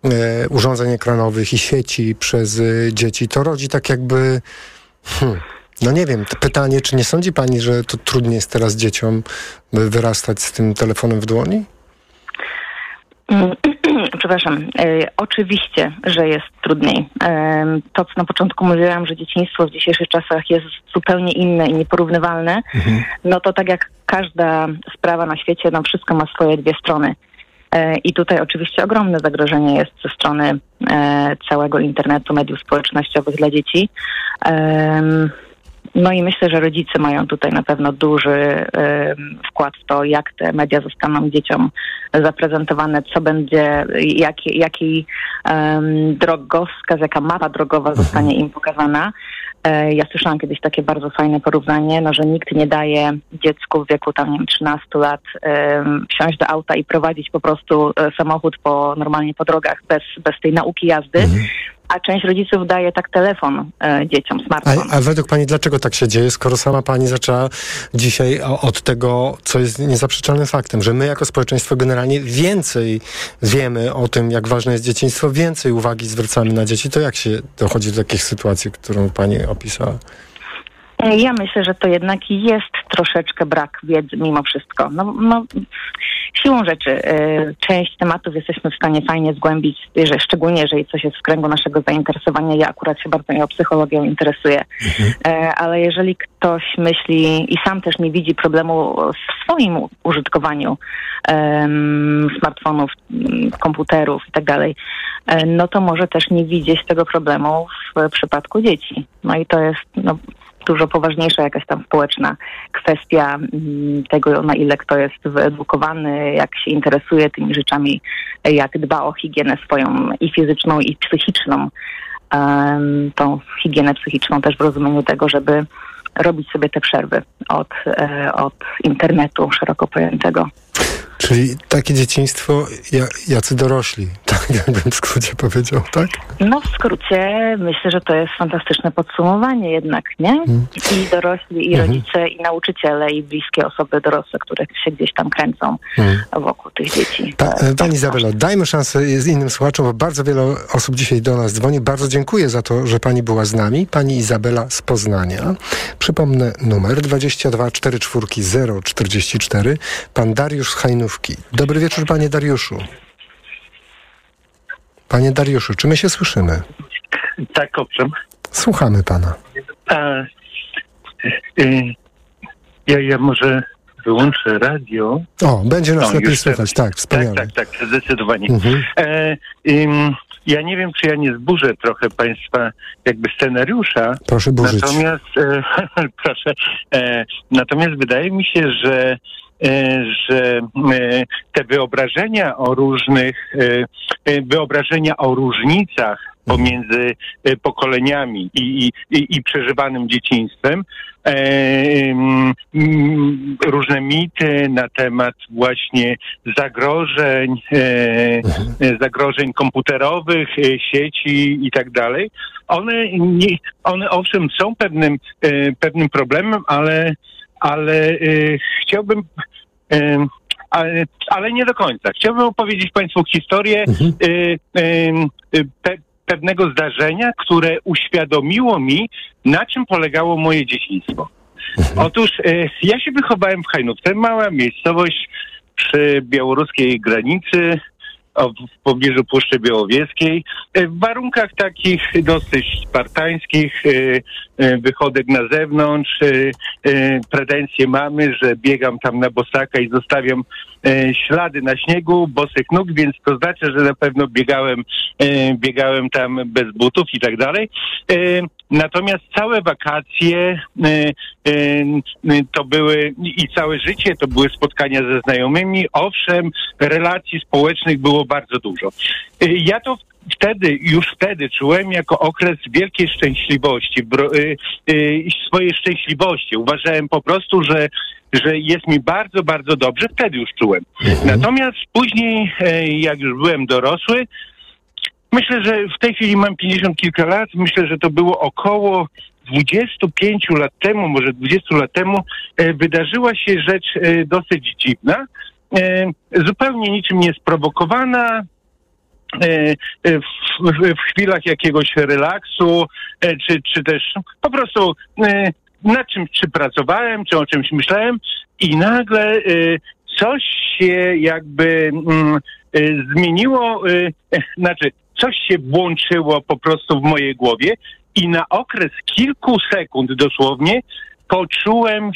urządzeń ekranowych i sieci przez dzieci. To rodzi tak jakby No nie wiem, pytanie, czy nie sądzi pani, że to trudniej jest teraz dzieciom wyrastać z tym telefonem w dłoni? Przepraszam. Oczywiście, że jest trudniej. To, co na początku mówiłam, że dzieciństwo w dzisiejszych czasach jest zupełnie inne i nieporównywalne, no to tak jak każda sprawa na świecie, no wszystko ma swoje dwie strony. I tutaj oczywiście ogromne zagrożenie jest ze strony całego internetu, mediów społecznościowych dla dzieci. No i myślę, że rodzice mają tutaj na pewno duży wkład w to, jak te media zostaną dzieciom zaprezentowane, co będzie, jaki drogowskaz, jaka mapa drogowa zostanie im pokazana. Ja słyszałam kiedyś takie bardzo fajne porównanie, no, że nikt nie daje dziecku w wieku tam, nie wiem, 13 lat wsiąść do auta i prowadzić po prostu samochód normalnie po drogach bez tej nauki jazdy. A część rodziców daje tak telefon dzieciom, smartfon. A według pani dlaczego tak się dzieje, skoro sama pani zaczęła dzisiaj od tego, co jest niezaprzeczalnym faktem, że my jako społeczeństwo generalnie więcej wiemy o tym, jak ważne jest dzieciństwo, więcej uwagi zwracamy na dzieci, to jak się dochodzi do takich sytuacji, którą pani opisała? Ja myślę, że to jednak jest troszeczkę brak wiedzy mimo wszystko. No, siłą rzeczy część tematów jesteśmy w stanie fajnie zgłębić, szczególnie jeżeli coś jest w kręgu naszego zainteresowania. Ja akurat się bardzo psychologią interesuję. Ale jeżeli ktoś myśli i sam też nie widzi problemu w swoim użytkowaniu smartfonów, komputerów i tak dalej, no to może też nie widzieć tego problemu w przypadku dzieci. No i to jest dużo poważniejsza jakaś tam społeczna kwestia tego, na ile kto jest wyedukowany, jak się interesuje tymi rzeczami, jak dba o higienę swoją i fizyczną, i psychiczną. Tą higienę psychiczną też w rozumieniu tego, żeby robić sobie te przerwy od internetu szeroko pojętego. Czyli takie dzieciństwo, jacy dorośli, tak jakbym w skrócie powiedział, tak? No w skrócie myślę, że to jest fantastyczne podsumowanie jednak, nie? I dorośli, i rodzice, i nauczyciele, i bliskie osoby dorosłe, które się gdzieś tam kręcą wokół tych dzieci. Pani Izabelo, dajmy szansę z innym słuchaczom, bo bardzo wiele osób dzisiaj do nas dzwoni. Bardzo dziękuję za to, że pani była z nami. Pani Izabela z Poznania. Przypomnę numer 22 44 044. Pan Dariusz z Hajnówki. Dobry wieczór, panie Dariuszu. Panie Dariuszu, czy my się słyszymy? Tak, owszem. Słuchamy pana. Ja może wyłączę radio. O, będzie nas lepiej słychać, tak, wspaniale. Tak, zdecydowanie. Ja nie wiem, czy ja nie zburzę trochę państwa jakby scenariusza. Proszę burzyć. Natomiast wydaje mi się, że te wyobrażenia o różnicach pomiędzy pokoleniami i przeżywanym dzieciństwem, różne mity na temat właśnie zagrożeń komputerowych, sieci i tak dalej. One owszem są pewnym problemem, ale chciałbym, ale nie do końca. Chciałbym opowiedzieć państwu historię pewnego zdarzenia, które uświadomiło mi, na czym polegało moje dzieciństwo. Otóż ja się wychowałem w Hajnówce, mała miejscowość przy białoruskiej granicy, w pobliżu Puszczy Białowieskiej, w warunkach takich dosyć spartańskich, wychodek na zewnątrz, pretensje mamy, że biegam tam na bosaka i zostawiam ślady na śniegu, bosych nóg, więc to znaczy, że na pewno biegałem tam bez butów i tak dalej. Natomiast całe wakacje to były i całe życie to były spotkania ze znajomymi. Owszem, relacji społecznych było bardzo dużo. Ja to już wtedy czułem jako okres wielkiej szczęśliwości, swojej szczęśliwości. Uważałem po prostu, że jest mi bardzo, bardzo dobrze. Wtedy już czułem. Natomiast później, jak już byłem dorosły, myślę, że w tej chwili mam 50 kilka lat. Myślę, że to było około 25 lat temu, może 20 lat temu, wydarzyła się rzecz dosyć dziwna. Zupełnie niczym nie sprowokowana. W chwilach jakiegoś relaksu, czy też po prostu nad czymś czy pracowałem, czy o czymś myślałem i nagle coś się jakby zmieniło, coś się włączyło po prostu w mojej głowie i na okres kilku sekund dosłownie poczułem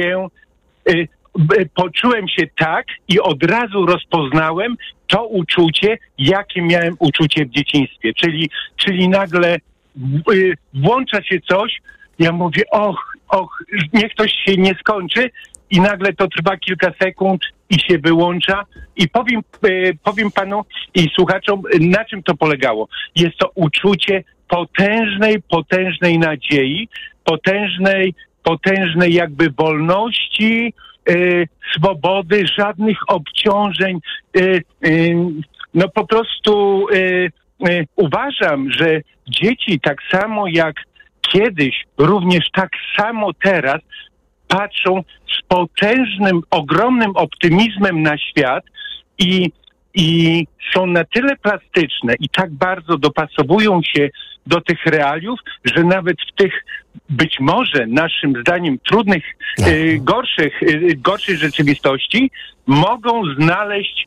się tak i od razu rozpoznałem to uczucie, jakie miałem uczucie w dzieciństwie. Czyli nagle włącza się coś, ja mówię, niech to się nie skończy i nagle to trwa kilka sekund i się wyłącza. I powiem panu i słuchaczom, na czym to polegało. Jest to uczucie potężnej nadziei, potężnej jakby wolności, swobody, żadnych obciążeń. No po prostu uważam, że dzieci tak samo jak kiedyś, również tak samo teraz patrzą z potężnym, ogromnym optymizmem na świat i są na tyle plastyczne i tak bardzo dopasowują się do tych realiów, że nawet w tych być może naszym zdaniem trudnych, gorszej rzeczywistości mogą znaleźć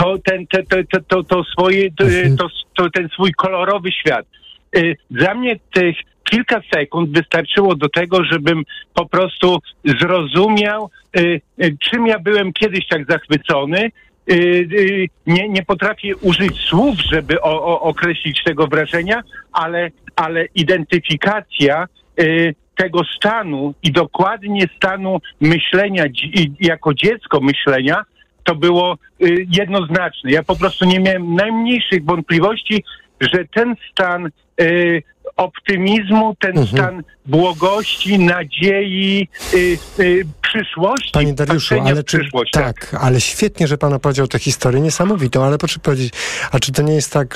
ten swój kolorowy świat. Dla mnie tych kilka sekund wystarczyło do tego, żebym po prostu zrozumiał, czym ja byłem kiedyś tak zachwycony. Nie potrafię użyć słów, żeby określić tego wrażenia, ale identyfikacja tego stanu i dokładnie stanu myślenia jako dziecko myślenia to było jednoznaczne. Ja po prostu nie miałem najmniejszych wątpliwości, że ten stan optymizmu, ten stan błogości, nadziei, przyszłości. Panie Dariuszu, ale ale świetnie, że pan opowiedział tę historię niesamowitą, ale proszę powiedzieć, a czy to nie jest tak,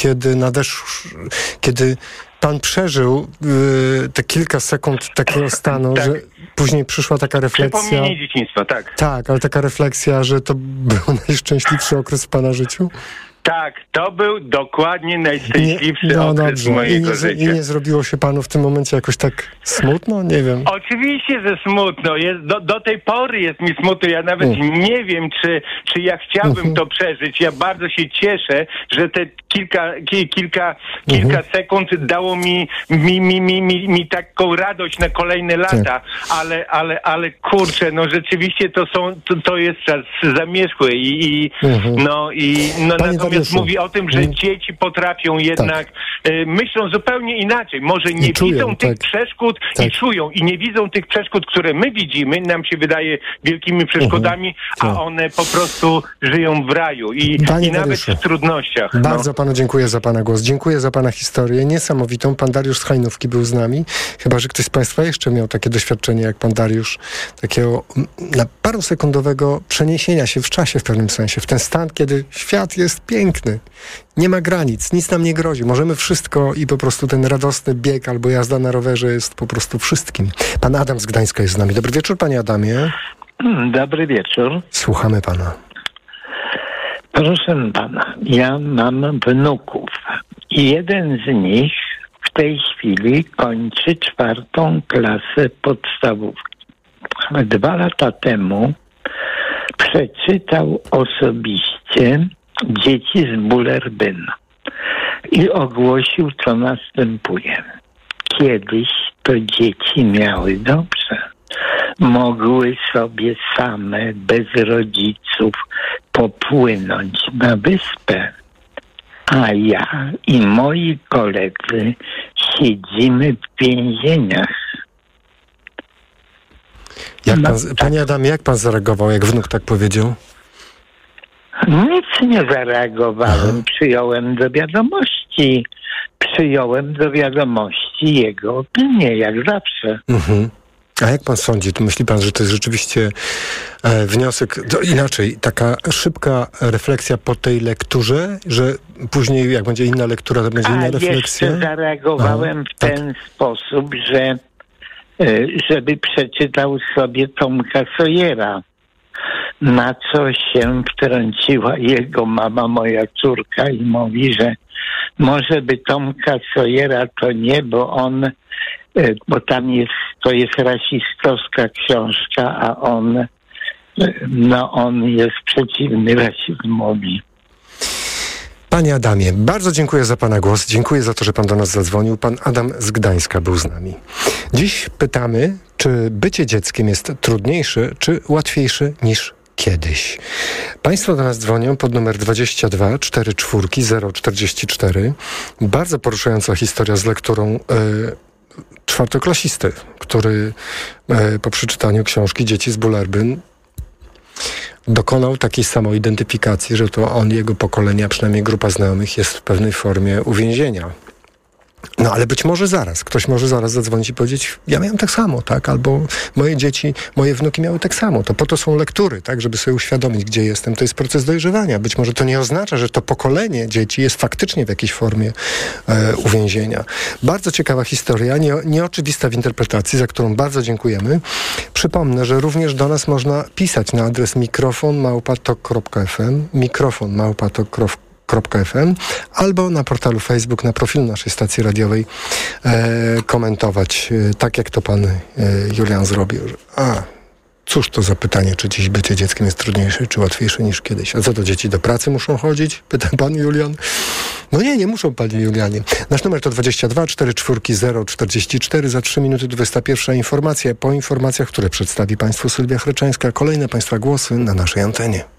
kiedy pan przeżył te kilka sekund takiego stanu, że później przyszła taka refleksja... Przypomnienie dzieciństwa, tak. Tak, ale taka refleksja, że to był najszczęśliwszy okres w pana życiu? Tak, to był dokładnie najszczęśliwszy okres mojego życia. I nie zrobiło się panu w tym momencie jakoś tak smutno? Nie wiem. Oczywiście, że smutno. Do tej pory jest mi smutno. Ja nawet nie wiem, czy ja chciałbym to przeżyć. Ja bardzo się cieszę, że te kilka sekund dało mi taką radość na kolejne lata. Ale kurczę, no rzeczywiście to jest czas zamierzchły natomiast mówi o tym, że dzieci potrafią jednak, myślą zupełnie inaczej. Może nie widzą tych przeszkód i czują. I nie widzą tych przeszkód, które my widzimy, nam się wydaje wielkimi przeszkodami, a one po prostu żyją w raju. I nawet w trudnościach. Bardzo panu dziękuję za pana głos. Dziękuję za pana historię niesamowitą. Pan Dariusz z Hajnówki był z nami. Chyba że ktoś z państwa jeszcze miał takie doświadczenie jak pan Dariusz, takiego parusekundowego przeniesienia się w czasie w pewnym sensie, w ten stan, kiedy świat jest piękny. Nie ma granic, nic nam nie grozi. Możemy wszystko i po prostu ten radosny bieg albo jazda na rowerze jest po prostu wszystkim. Pan Adam z Gdańska jest z nami. Dobry wieczór, panie Adamie. Dobry wieczór. Słuchamy pana. Proszę pana, ja mam wnuków i jeden z nich w tej chwili kończy 4. klasę podstawówki. 2 lata temu przeczytał osobiście Dzieci z Bullerbyn i ogłosił, co następuje. Kiedyś to dzieci miały dobrze. Mogły sobie same, bez rodziców, popłynąć na wyspę. A ja i moi koledzy siedzimy w więzieniach. Panie Adamie, jak pan zareagował, jak wnuk tak powiedział? Nic nie zareagowałem. Przyjąłem do wiadomości jego opinię, jak zawsze. A jak pan sądzi, to myśli pan, że to jest rzeczywiście wniosek, inaczej, taka szybka refleksja po tej lekturze, że później jak będzie inna lektura, to będzie inna refleksja? Jeszcze zareagowałem w ten sposób, że żeby przeczytał sobie Tomka Sawyera. Na co się wtrąciła jego mama, moja córka, i mówi, że może by Tomka Sawyera to nie, bo on bo to jest rasistowska książka, a on jest przeciwny rasizmowi. Panie Adamie, bardzo dziękuję za Pana głos. Dziękuję za to, że Pan do nas zadzwonił. Pan Adam z Gdańska był z nami. Dziś pytamy, czy bycie dzieckiem jest trudniejsze, czy łatwiejsze niż kiedyś. Państwo do nas dzwonią pod numer 22 44 044. Bardzo poruszająca historia z lekturą czwartoklasisty, który po przeczytaniu książki Dzieci z Bullerbyn dokonał takiej samoidentyfikacji, że to on, jego pokolenie, a przynajmniej grupa znajomych jest w pewnej formie uwięzienia. No ale być może zaraz, ktoś może zaraz zadzwonić i powiedzieć, ja miałem tak samo, tak? Albo moje dzieci, moje wnuki miały tak samo. To po to są lektury, tak? Żeby sobie uświadomić, gdzie jestem. To jest proces dojrzewania. Być może to nie oznacza, że to pokolenie dzieci jest faktycznie w jakiejś formie uwięzienia. Bardzo ciekawa historia, nieoczywista w interpretacji, za którą bardzo dziękujemy. Przypomnę, że również do nas można pisać na adres mikrofon@tok.fm, mikrofon@tok.fm, albo na portalu Facebook, na profilu naszej stacji radiowej komentować, tak jak to pan Julian zrobił. Cóż to za pytanie, czy dziś bycie dzieckiem jest trudniejsze, czy łatwiejsze niż kiedyś? A co to, dzieci do pracy muszą chodzić? Pyta pan Julian. No nie muszą, panie Julianie. Nasz numer to 22 44 044. Za 3 minuty 21 informacja. Po informacjach, które przedstawi państwu Sylwia Chryczańska, kolejne państwa głosy na naszej antenie.